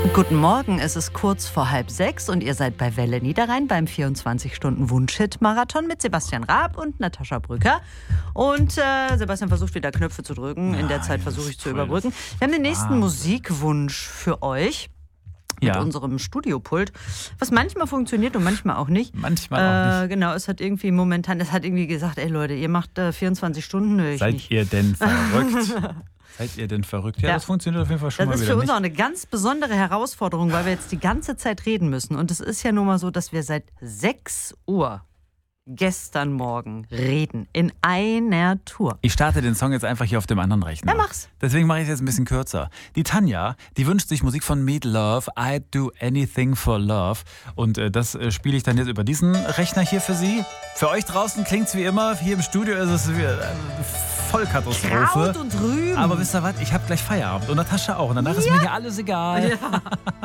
Guten Morgen, es ist kurz vor 5:30 und ihr seid bei Welle Niederrhein beim 24-Stunden-Wunsch-Hit-Marathon mit Sebastian Raab und Natascha Brücker. Und Sebastian versucht wieder Knöpfe zu drücken. In der Zeit versuche ich zu überbrücken. Wir haben den nächsten Musikwunsch für euch. Mit unserem Studiopult, was manchmal funktioniert und manchmal auch nicht. Manchmal auch nicht. Genau, es hat irgendwie gesagt, ey Leute, ihr macht 24 Stunden. Seid ihr denn verrückt? Seid ihr denn verrückt? Ja, das funktioniert auf jeden Fall schon mal wieder. Das ist für uns auch eine ganz besondere Herausforderung, weil wir jetzt die ganze Zeit reden müssen. Und es ist ja nun mal so, dass wir seit 6 Uhr gestern Morgen reden. In einer Tour. Ich starte den Song jetzt einfach hier auf dem anderen Rechner. Ja, mach's. Deswegen mache ich es jetzt ein bisschen kürzer. Die Tanja, die wünscht sich Musik von Meat Love, I'd Do Anything for Love. Und das spiele ich dann jetzt über diesen Rechner hier für Sie. Für euch draußen klingt's wie immer. Hier im Studio ist es Vollkatastrophe. Kraut und Rüben. Aber wisst ihr was? Ich habe gleich Feierabend. Und Natascha auch. Und danach ist mir hier alles egal. Ja.